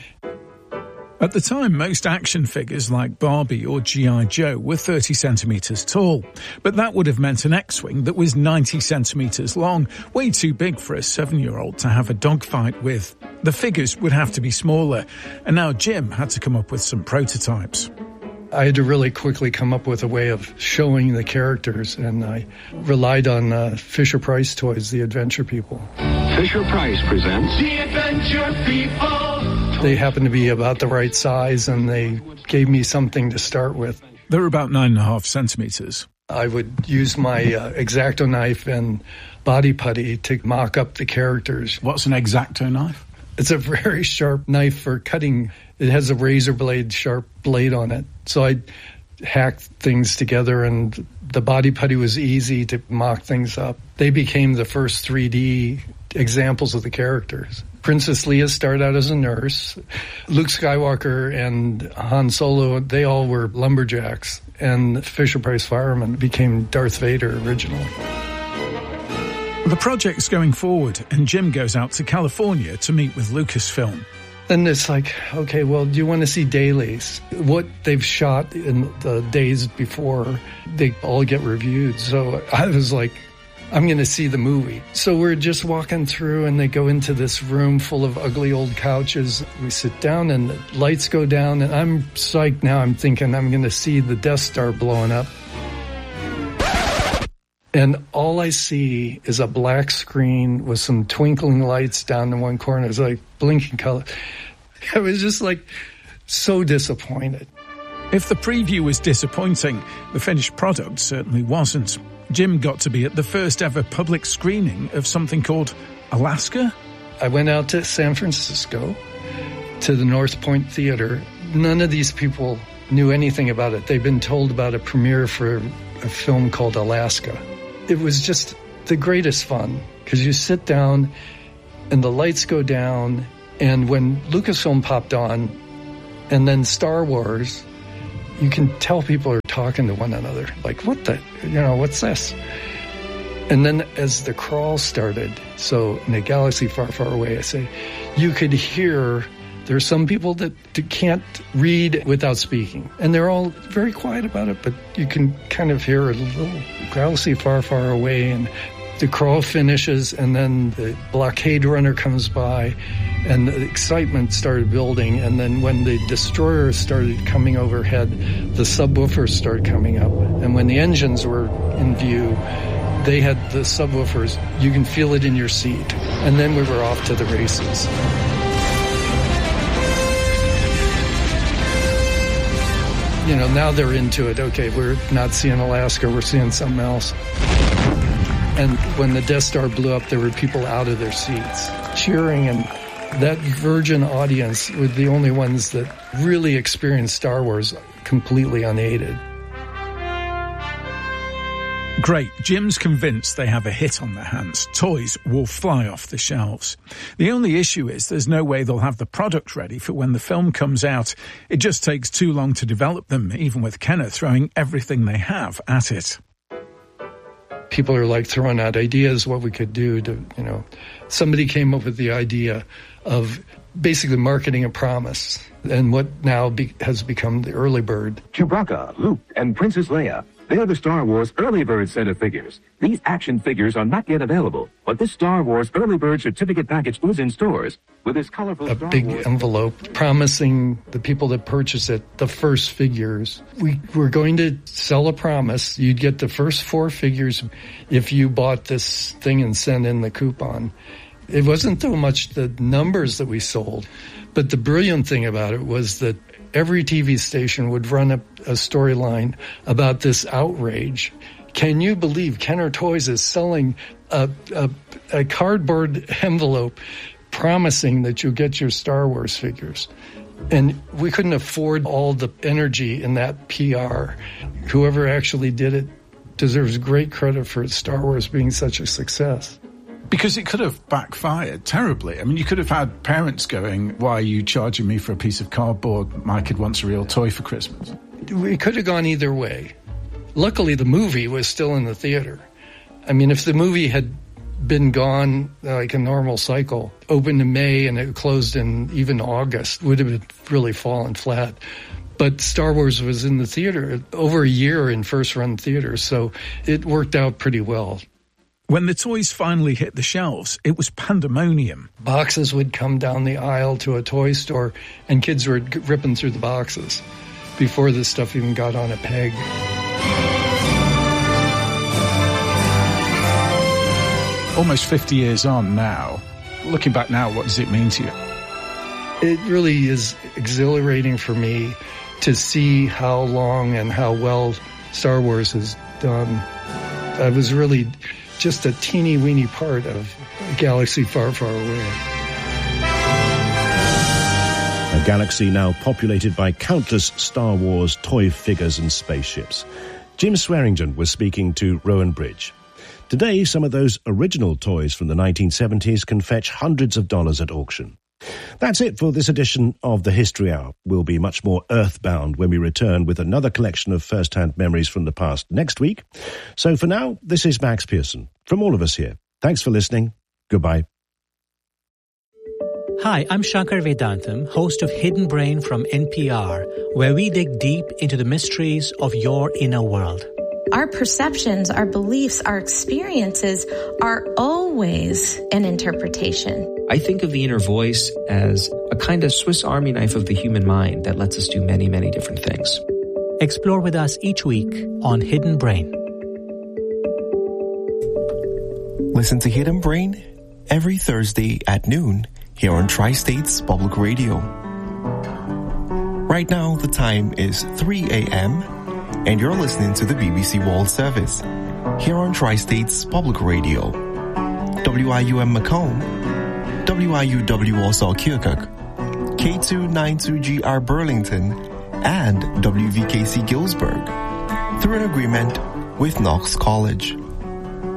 At the time, most action figures like Barbie or G I Joe were thirty centimetres tall, but that would have meant an X-Wing that was ninety centimetres long, way too big for a seven-year-old to have a dogfight with. The figures would have to be smaller, and now Jim had to come up with some prototypes. I had to really quickly come up with a way of showing the characters, and I relied on uh, Fisher-Price toys, the Adventure People. Fisher-Price presents The Adventure People! They happened to be about the right size, and they gave me something to start with. They were about nine and a half centimetres. I would use my uh, X-Acto knife and body putty to mock up the characters. What's an X-Acto knife? It's a very sharp knife for cutting. It has a razor blade, sharp blade on it. So I hacked things together, and the body putty was easy to mock things up. They became the first three D examples of the characters. Princess Leia started out as a nurse. Luke Skywalker and Han Solo, they all were lumberjacks. And Fisher-Price fireman became Darth Vader originally. The project's going forward, and Jim goes out to California to meet with Lucasfilm. Then it's like, okay, well, do you want to see dailies? What they've shot in the days before, they all get reviewed. So I was like, I'm going to see the movie. So we're just walking through, and they go into this room full of ugly old couches. We sit down, and the lights go down, and I'm psyched now. I'm thinking I'm going to see the Death Star blowing up. And all I see is a black screen with some twinkling lights down in one corner. It's like blinking color. I was just like so disappointed. If the preview was disappointing, the finished product certainly wasn't. Jim got to be at the first ever public screening of something called Alaska. I went out to San Francisco to the North Point Theater. None of these people knew anything about it. They'd been told about a premiere for a film called Alaska. it was just the greatest fun, because you sit down and the lights go down, and when Lucasfilm popped on and then Star Wars, you can tell people are talking to one another. Like, what the, you know, what's this? And then as the crawl started, so in a galaxy far, far away, I say, you could hear, there are some people that, that can't read without speaking. And they're all very quiet about it, but you can kind of hear a little galaxy far, far away, and the crawl finishes, and then the blockade runner comes by, and the excitement started building. And then when the destroyers started coming overhead, the subwoofers started coming up. And when the engines were in view, they had the subwoofers. You can feel it in your seat. And then we were off to the races. You know, now they're into it. Okay, we're not seeing Alaska, we're seeing something else. And when the Death Star blew up, there were people out of their seats cheering, and that virgin audience were the only ones that really experienced Star Wars completely unaided. Great. Jim's convinced they have a hit on their hands. Toys will fly off the shelves. The only issue is there's no way they'll have the product ready for when the film comes out. It just takes too long to develop them, even with Kenner throwing everything they have at it. People are like throwing out ideas, what we could do to, you know, somebody came up with the idea of basically marketing a promise, and what now be, has become the early bird. Chewbacca, Luke, and Princess Leia. They are the Star Wars Early Bird set of figures. These action figures are not yet available, but this Star Wars Early Bird certificate package is in stores with this colorful a Star big Wars envelope promising the people that purchase it the first figures. We were going to sell a promise. You'd get the first four figures if you bought this thing and sent in the coupon. It wasn't so much the numbers that we sold, but the brilliant thing about it was that every T V station would run a, a storyline about this outrage. Can you believe Kenner Toys is selling a, a, a cardboard envelope promising that you'll get your Star Wars figures? And we couldn't afford all the energy in that P R. Whoever actually did it deserves great credit for Star Wars being such a success. Because it could have backfired terribly. I mean, you could have had parents going, why are you charging me for a piece of cardboard? My kid wants a real toy for Christmas. We could have gone either way. Luckily, the movie was still in the theater. I mean, if the movie had been gone like a normal cycle, opened in May and it closed in even August, would have been really fallen flat. But Star Wars was in the theater over a year in first-run theaters, so it worked out pretty well. When the toys finally hit the shelves, it was pandemonium. Boxes would come down the aisle to a toy store, and kids were ripping through the boxes before this stuff even got on a peg. Almost fifty years on now, looking back now, what does it mean to you? It really is exhilarating for me to see how long and how well Star Wars has done. I was really just a teeny weeny part of a galaxy far, far away. A galaxy now populated by countless Star Wars toy figures and spaceships. Jim Swearingen was speaking to Rowan Bridge. Today, some of those original toys from the nineteen seventies can fetch hundreds of dollars at auction. That's it for this edition of the History Hour. We'll be much more earthbound when we return with another collection of first-hand memories from the past next week. So for now, this is Max Pearson. From all of us here, thanks for listening. Goodbye. Hi, I'm Shankar Vedantam, host of Hidden Brain from N P R, where we dig deep into the mysteries of your inner world. Our perceptions, our beliefs, our experiences are always an interpretation. I think of the inner voice as a kind of Swiss Army knife of the human mind that lets us do many, many different things. Explore with us each week on Hidden Brain. Listen to Hidden Brain every Thursday at noon here on Tri-States Public Radio. Right now, the time is three a.m., and you're listening to the B B C World Service here on Tri-States Public Radio. W I U M Macomb, W I U W Warsaw Keokuk, K two ninety-two G R Burlington, and W V K C Gillsburg through an agreement with Knox College.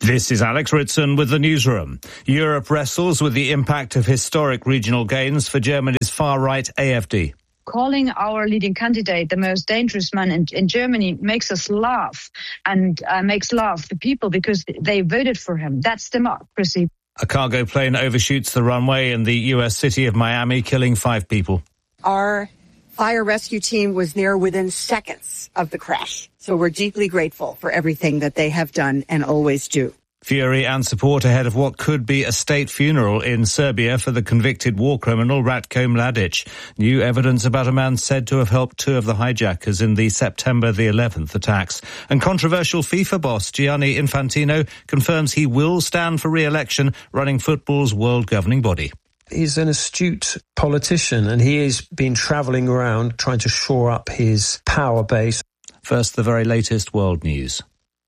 This is Alex Ritson with the newsroom. Europe wrestles with the impact of historic regional gains for Germany's far-right A F D. Calling our leading candidate the most dangerous man in, in Germany makes us laugh and uh, makes laugh the people because they voted for him. That's democracy. A cargo plane overshoots the runway in the U S city of Miami, killing five people. Our fire rescue team was there within seconds of the crash. So we're deeply grateful for everything that they have done and always do. Fury and support ahead of what could be a state funeral in Serbia for the convicted war criminal Ratko Mladic. New evidence about a man said to have helped two of the hijackers in the September the eleventh attacks. And controversial FIFA boss Gianni Infantino confirms he will stand for re-election, running football's world governing body. He's an astute politician and he has been travelling around trying to shore up his power base. First, the very latest world news.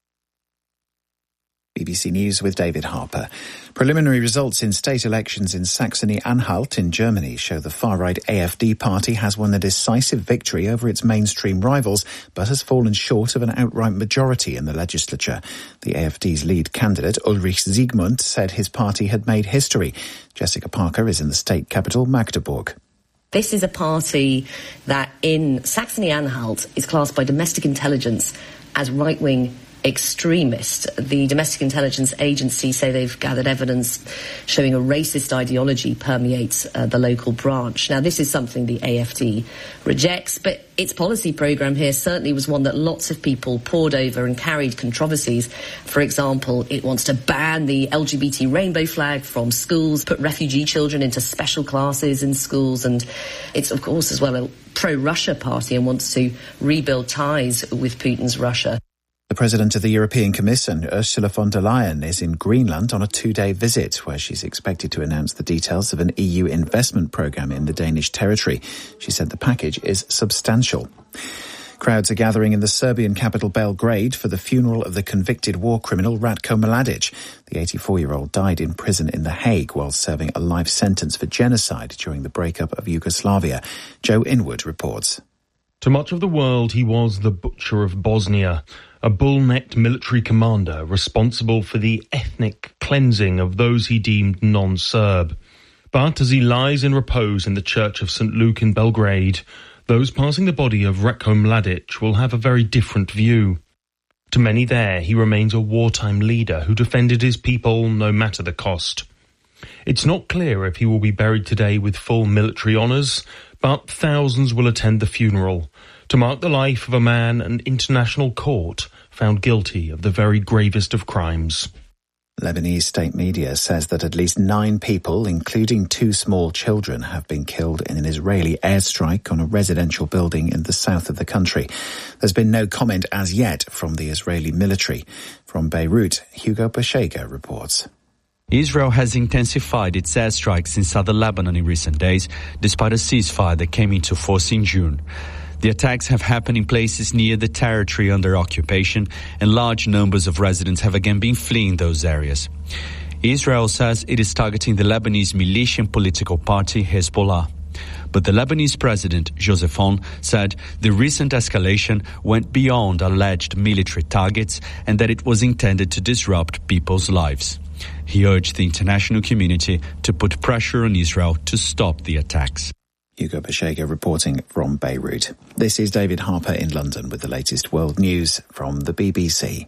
B B C News with David Harper. Preliminary results in state elections in Saxony-Anhalt in Germany show the far-right A F D party has won a decisive victory over its mainstream rivals, but has fallen short of an outright majority in the legislature. The A F D's lead candidate, Ulrich Siegmund, said his party had made history. Jessica Parker is in the state capital, Magdeburg. This is a party that in Saxony-Anhalt is classed by domestic intelligence as right-wing extremist. The Domestic Intelligence Agency say they've gathered evidence showing a racist ideology permeates uh, the local branch. Now, this is something the A F D rejects, but its policy programme here certainly was one that lots of people pored over and carried controversies. For example, it wants to ban the L G B T rainbow flag from schools, put refugee children into special classes in schools, and it's, of course, as well a pro-Russia party and wants to rebuild ties with Putin's Russia. The President of the European Commission, Ursula von der Leyen, is in Greenland on a two-day visit where she's expected to announce the details of an E U investment programme in the Danish territory. She said the package is substantial. Crowds are gathering in the Serbian capital Belgrade for the funeral of the convicted war criminal Ratko Mladic. The eighty-four-year-old died in prison in The Hague while serving a life sentence for genocide during the breakup of Yugoslavia. Joe Inwood reports. To much of the world, he was the butcher of Bosnia, a bull-necked military commander responsible for the ethnic cleansing of those he deemed non-Serb. But as he lies in repose in the Church of Saint Luke in Belgrade, those passing the body of Ratko Mladic will have a very different view. To many there, he remains a wartime leader who defended his people no matter the cost. It's not clear if he will be buried today with full military honours, but thousands will attend the funeral to mark the life of a man an international court found guilty of the very gravest of crimes. Lebanese state media says that at least nine people, including two small children, have been killed in an Israeli airstrike on a residential building in the south of the country. There's been no comment as yet from the Israeli military. From Beirut, Hugo Bashega reports. Israel has intensified its airstrikes in southern Lebanon in recent days, despite a ceasefire that came into force in June. The attacks have happened in places near the territory under occupation, and large numbers of residents have again been fleeing those areas. Israel says it is targeting the Lebanese militia and political party Hezbollah. But the Lebanese president, Joseph Aoun, said the recent escalation went beyond alleged military targets and that it was intended to disrupt people's lives. He urged the international community to put pressure on Israel to stop the attacks. Hugo Bashega reporting from Beirut. This is David Harper in London with the latest world news from the B B C.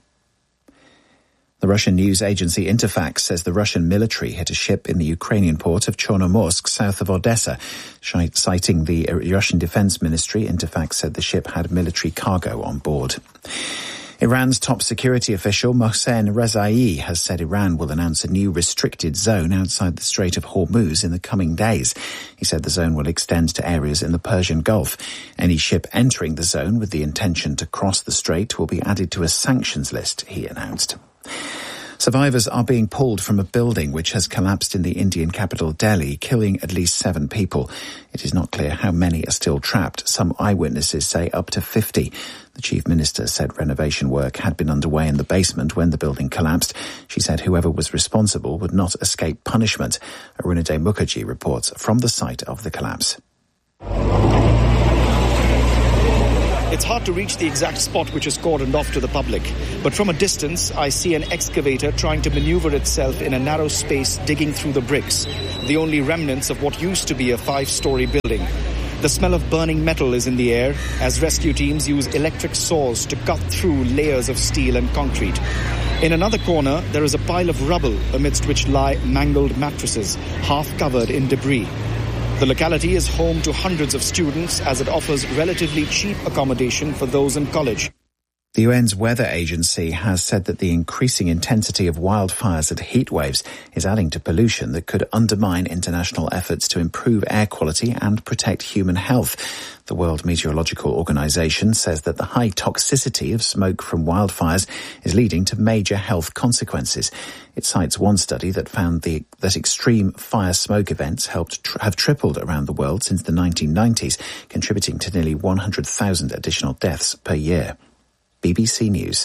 The Russian news agency Interfax says the Russian military hit a ship in the Ukrainian port of Chornomorsk, south of Odessa. Citing the Russian Defense Ministry, Interfax said the ship had military cargo on board. Iran's top security official Mohsen Rezai has said Iran will announce a new restricted zone outside the Strait of Hormuz in the coming days. He said the zone will extend to areas in the Persian Gulf. Any ship entering the zone with the intention to cross the strait will be added to a sanctions list, he announced. Survivors are being pulled from a building which has collapsed in the Indian capital Delhi, killing at least seven people. It is not clear how many are still trapped. Some eyewitnesses say up to fifty. The chief minister said renovation work had been underway in the basement when the building collapsed. She said whoever was responsible would not escape punishment. Arunade Mukherjee reports from the site of the collapse. It's hard to reach the exact spot which is cordoned off to the public, but from a distance I see an excavator trying to maneuver itself in a narrow space digging through the bricks, the only remnants of what used to be a five-story building. The smell of burning metal is in the air as rescue teams use electric saws to cut through layers of steel and concrete. In another corner, there is a pile of rubble amidst which lie mangled mattresses, half covered in debris. The locality is home to hundreds of students as it offers relatively cheap accommodation for those in college. The U N's weather agency has said that the increasing intensity of wildfires and heat waves is adding to pollution that could undermine international efforts to improve air quality and protect human health. The World Meteorological Organization says that the high toxicity of smoke from wildfires is leading to major health consequences. It cites one study that found the, that extreme fire smoke events helped tr- have tripled around the world since the nineteen nineties, contributing to nearly one hundred thousand additional deaths per year. B B C News.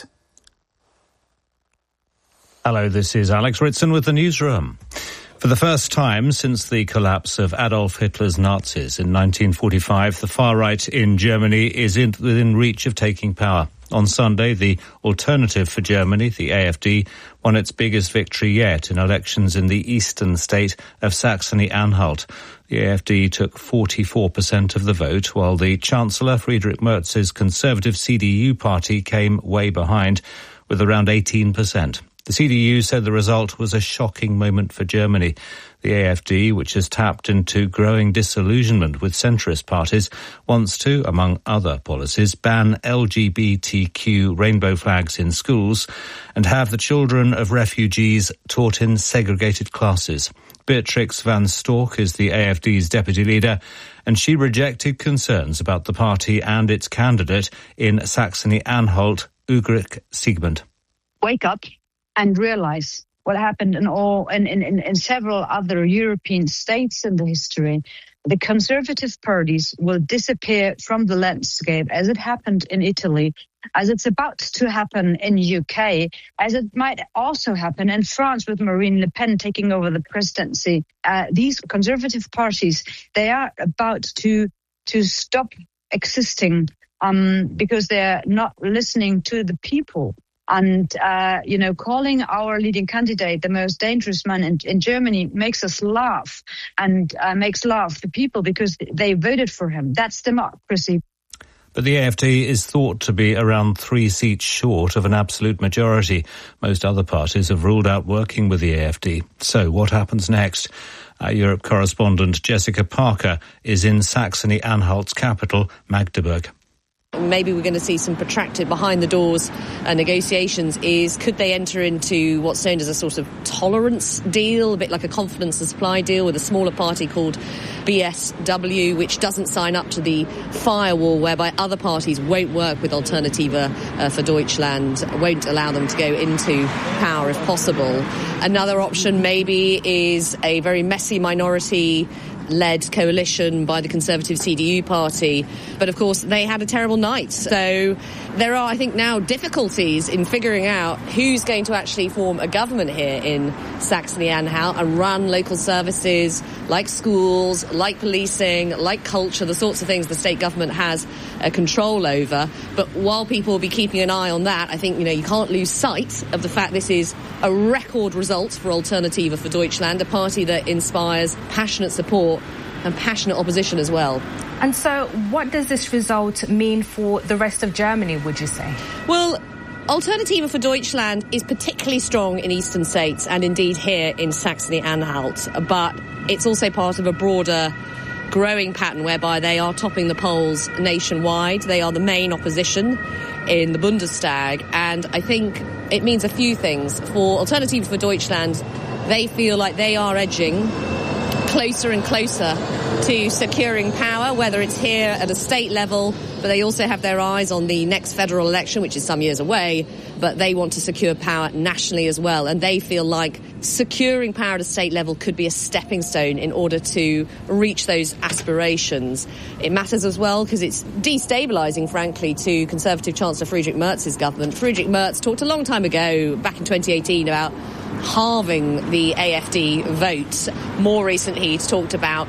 Hello, this is Alex Ritson with the newsroom. For the first time since the collapse of Adolf Hitler's Nazis in nineteen forty-five, the far right in Germany is in, within reach of taking power. On Sunday, the Alternative for Germany, the A F D, won its biggest victory yet in elections in the eastern state of Saxony-Anhalt. The A F D took forty-four percent of the vote, while the Chancellor, Friedrich Merz's Conservative C D U party, came way behind with around eighteen percent. The C D U said the result was a shocking moment for Germany. The A F D, which has tapped into growing disillusionment with centrist parties, wants to, among other policies, ban L G B T Q rainbow flags in schools and have the children of refugees taught in segregated classes. Beatrix van Stork is the A F D's deputy leader, and she rejected concerns about the party and its candidate in Saxony-Anhalt, Ulrich Siegmund. Wake up and realize what happened in all in, in, in several other European states in the history. The conservative parties will disappear from the landscape, as it happened in Italy, as it's about to happen in U K, as it might also happen in France with Marine Le Pen taking over the presidency. Uh, these conservative parties, they are about to to stop existing um, because they're not listening to the people. And, uh, you know, calling our leading candidate the most dangerous man in, in Germany makes us laugh and uh, makes laugh the people because they voted for him. That's democracy. But the A F D is thought to be around three seats short of an absolute majority. Most other parties have ruled out working with the A F D. So what happens next? Our Europe correspondent Jessica Parker is in Saxony-Anhalt's capital, Magdeburg. Maybe we're going to see some protracted behind-the-doors uh, negotiations. Is could they enter into what's known as a sort of tolerance deal, a bit like a confidence and supply deal with a smaller party called B S W, which doesn't sign up to the firewall whereby other parties won't work with Alternative uh, for Deutschland, won't allow them to go into power if possible. Another option maybe is a very messy minority led coalition by the Conservative C D U party. But of course, they had a terrible night. So there are, I think, now difficulties in figuring out who's going to actually form a government here in Saxony-Anhalt and run local services like schools, like policing, like culture, the sorts of things the state government has uh, control over. But while people will be keeping an eye on that, I think, you know, you can't lose sight of the fact this is a record result for Alternative for Deutschland, a party that inspires passionate support and passionate opposition as well. And so what does this result mean for the rest of Germany, would you say? Well, Alternative for Deutschland is particularly strong in eastern states and indeed here in Saxony-Anhalt, but it's also part of a broader growing pattern whereby they are topping the polls nationwide. They are the main opposition in the Bundestag, and I think it means a few things. For Alternative for Deutschland, they feel like they are edging closer and closer to securing power, whether it's here at a state level, but they also have their eyes on the next federal election, which is some years away, but they want to secure power nationally as well. And they feel like securing power at a state level could be a stepping stone in order to reach those aspirations. It matters as well because it's destabilising, frankly, to Conservative Chancellor Friedrich Merz's government. Friedrich Merz talked a long time ago, back in twenty eighteen, about halving the A F D vote. More recently, he's talked about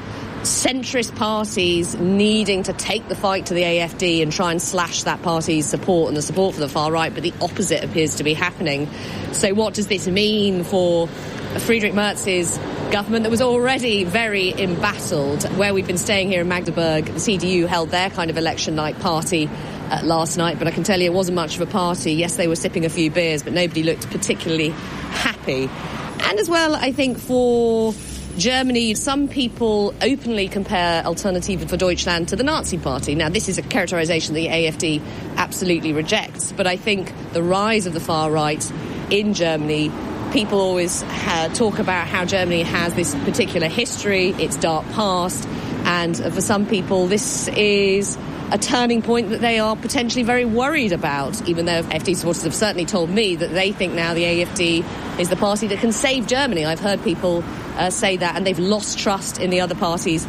centrist parties needing to take the fight to the A F D and try and slash that party's support and the support for the far right, but the opposite appears to be happening. So what does this mean for Friedrich Merz's government that was already very embattled? Where we've been staying here in Magdeburg, the C D U held their kind of election night party uh, last night, but I can tell you it wasn't much of a party. Yes, they were sipping a few beers, but nobody looked particularly happy. And as well, I think for Germany, some people openly compare Alternative for Deutschland to the Nazi Party. Now, this is a characterisation the A F D absolutely rejects, but I think the rise of the far right in Germany, people always ha- talk about how Germany has this particular history, its dark past, and for some people this is a turning point that they are potentially very worried about, even though A F D supporters have certainly told me that they think now the A F D is the party that can save Germany. I've heard people uh, say that, and they've lost trust in the other parties